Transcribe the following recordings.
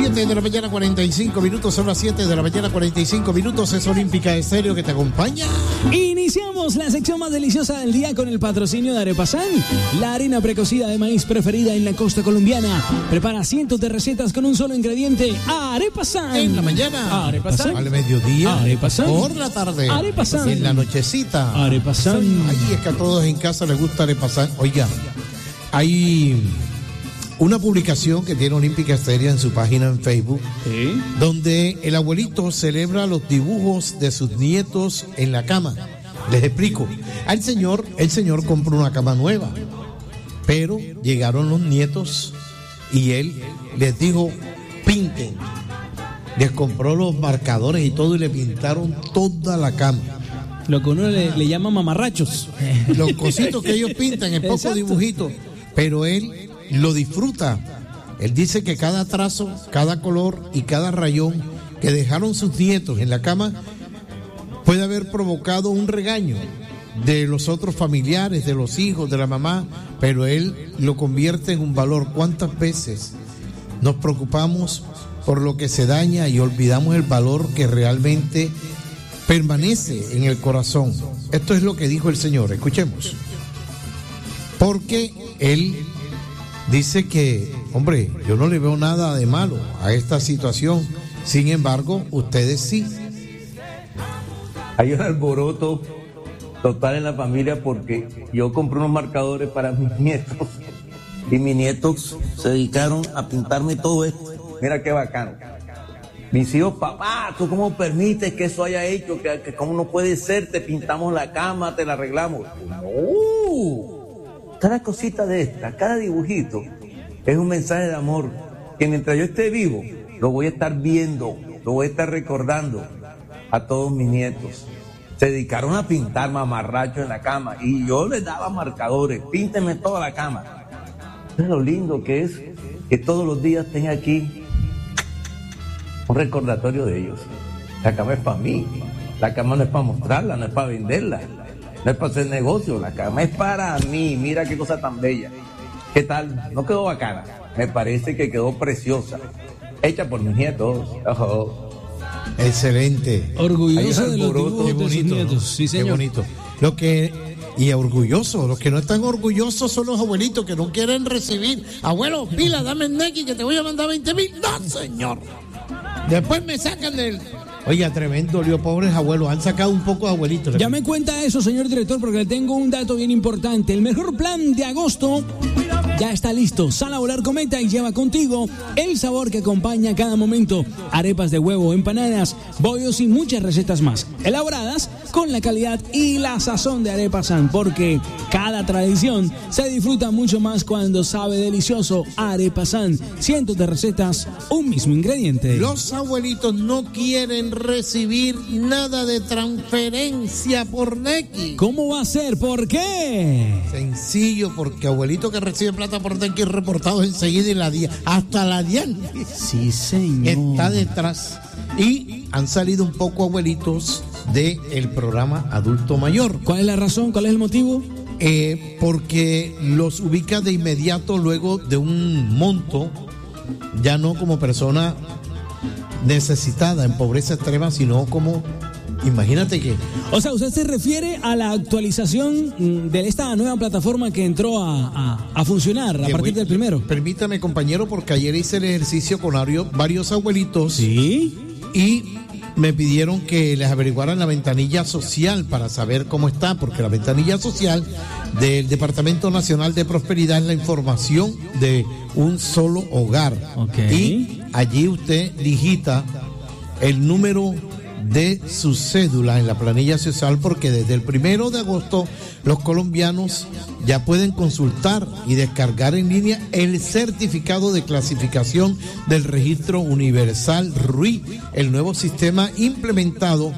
7 de la mañana 45 minutos, son las 7 de la mañana 45 minutos, es Olímpica Estéreo que te acompaña. Iniciamos la sección más deliciosa del día con el patrocinio de Arepasan, la harina precocida de maíz preferida en la costa colombiana. Prepara cientos de recetas con un solo ingrediente. Arepasan. En la mañana. Arepasan. Al mediodía. Arepasan. Por la tarde. Arepasan. En la nochecita. Arepasan. Ahí es que a todos en casa les gusta Arepasan. Oiga, hay una publicación que tiene Olímpica Estéreo en su página en Facebook, ¿Sí? donde el abuelito celebra los dibujos de sus nietos en la cama. Les explico. El señor compró una cama nueva, pero llegaron los nietos y él les dijo, pinten. Les compró los marcadores y todo y le pintaron toda la cama. Lo que uno le llama mamarrachos. Los cositos que ellos pintan, el poco Exacto. dibujito, pero él lo disfruta. Él dice que cada trazo, cada color y cada rayón que dejaron sus nietos en la cama puede haber provocado un regaño de los otros familiares, de los hijos, de la mamá, pero él lo convierte en un valor. ¿Cuántas veces nos preocupamos por lo que se daña y olvidamos el valor que realmente permanece en el corazón? Esto es lo que dijo el Señor, escuchemos. Porque él dice que, hombre, yo no le veo nada de malo a esta situación, sin embargo, ustedes sí. Hay un alboroto total en la familia porque yo compré unos marcadores para mis nietos y mis nietos se dedicaron a pintarme todo esto. Mira qué bacano. Mis hijos, papá, ¿tú cómo permites que eso haya hecho? Que cómo no puede ser, te pintamos la cama, te la arreglamos. No. Cada cosita de esta, cada dibujito es un mensaje de amor que mientras yo esté vivo lo voy a estar viendo, lo voy a estar recordando a todos mis nietos. Se dedicaron a pintar mamarrachos en la cama y yo les daba marcadores, píntenme toda la cama. Es lo lindo que es que todos los días tenga aquí un recordatorio de ellos. La cama es para mí, la cama no es para mostrarla, no es para venderla, no es para hacer negocio, la cama es para mí. Mira qué cosa tan bella. ¿Qué tal? ¿No quedó bacana? Me parece que quedó preciosa, hecha por mis nietos. Oh. Excelente. Orgulloso de los Qué dibujos de sus bonito, nietos. ¿no? Sí, señor. Qué bonito. Y orgulloso, los que no están orgullosos son los abuelitos que no quieren recibir. Abuelo, pila, dame el nequi que te voy a mandar 20,000. No, señor. Después me sacan del... Oiga, tremendo lío, pobres abuelos. Han sacado un poco de abuelitos. Ya me cuenta eso, señor director, porque le tengo un dato bien importante. El mejor plan de agosto ya está listo. Sal a volar cometa y lleva contigo el sabor que acompaña cada momento. Arepas de huevo, empanadas, bollos y muchas recetas más. Elaboradas con la calidad y la sazón de Arepasan, porque cada tradición se disfruta mucho más cuando sabe delicioso. Arepasan, cientos de recetas, un mismo ingrediente. Los abuelitos no quieren recibir nada de transferencia por nequi. ¿Cómo va a ser? ¿Por qué? Sencillo, porque abuelito que recibe plata por nequi es reportado enseguida en la día. Hasta la diálisis. Sí, señor. Está detrás. Y han salido un poco abuelitos del programa Adulto Mayor. ¿Cuál es la razón? ¿Cuál es el motivo? Porque los ubica de inmediato luego de un monto, ya no como persona necesitada en pobreza extrema, sino como, imagínate que... O sea, usted se refiere a la actualización de esta nueva plataforma que entró a funcionar a partir del primero. Permítame, compañero, porque ayer hice el ejercicio con varios abuelitos. Sí. Y me pidieron que les averiguaran la ventanilla social para saber cómo está, porque la ventanilla social del Departamento Nacional de Prosperidad es la información de un solo hogar. Okay. Y allí usted digita el número de su cédula en la planilla social, porque desde el 1 de agosto los colombianos ya pueden consultar y descargar en línea el certificado de clasificación del Registro Universal RUI, el nuevo sistema implementado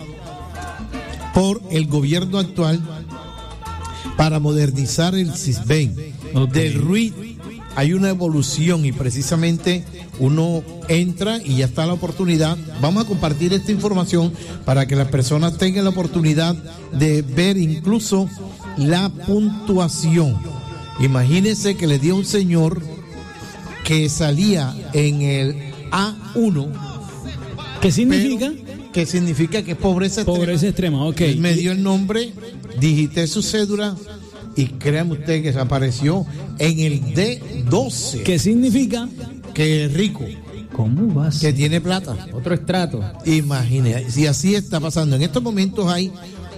por el gobierno actual para modernizar el SISBEN. Okay. Del RUI hay una evolución y precisamente uno entra y ya está la oportunidad. Vamos a compartir esta información para que las personas tengan la oportunidad de ver incluso la puntuación. Imagínense que le dio un señor que salía en el A1. ¿Qué significa? Que significa que es pobreza extrema. Pobreza extrema, ok. Él me dio el nombre, digité su cédula y créanme usted que se apareció en el D12. ¿Qué significa? Que es rico. ¿Cómo vas? Que tiene plata. Otro estrato. Imagínate, si así está pasando. En estos momentos hay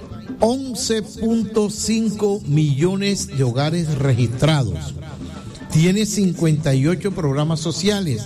11.5 millones de hogares registrados. Tiene 58 programas sociales,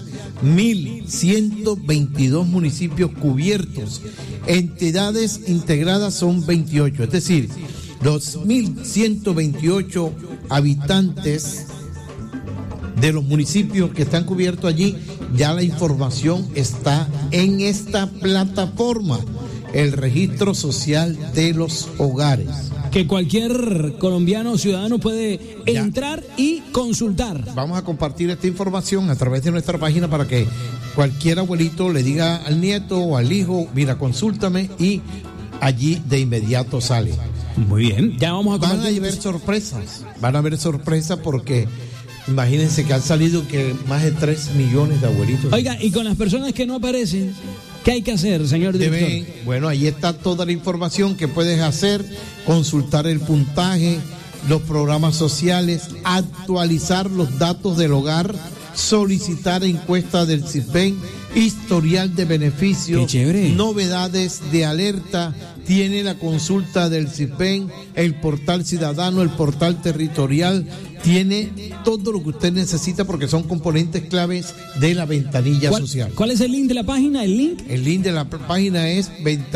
1.122 municipios cubiertos. Entidades integradas son 28, es decir, los 1.128 habitantes de los municipios que están cubiertos allí, ya la información está en esta plataforma, el registro social de los hogares. Que cualquier colombiano o ciudadano puede entrar y consultar. Vamos a compartir esta información a través de nuestra página para que cualquier abuelito le diga al nieto o al hijo, mira, consúltame, y allí de inmediato sale. Muy bien, ya vamos a compartir. Van a haber sorpresas porque imagínense que han salido que más de 3 millones de abuelitos. Oiga, y con las personas que no aparecen, ¿qué hay que hacer, señor director? Bueno, ahí está toda la información que puedes hacer, consultar el puntaje, los programas sociales, actualizar los datos del hogar, solicitar encuesta del CISBEN, historial de beneficios, novedades de alerta, tiene la consulta del CISBEN, el portal ciudadano, el portal territorial, tiene todo lo que usted necesita porque son componentes claves de la ventanilla social. ¿Cuál es el link de la página? ¿El link? El link de la página es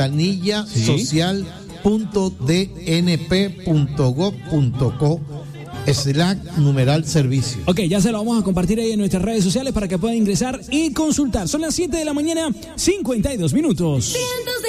ventanillasocial.dnp.gov.co/numeral-servicio. Ok, ya se lo vamos a compartir ahí en nuestras redes sociales para que puedan ingresar y consultar. Son las 7 de la mañana, 52 minutos. Cientos de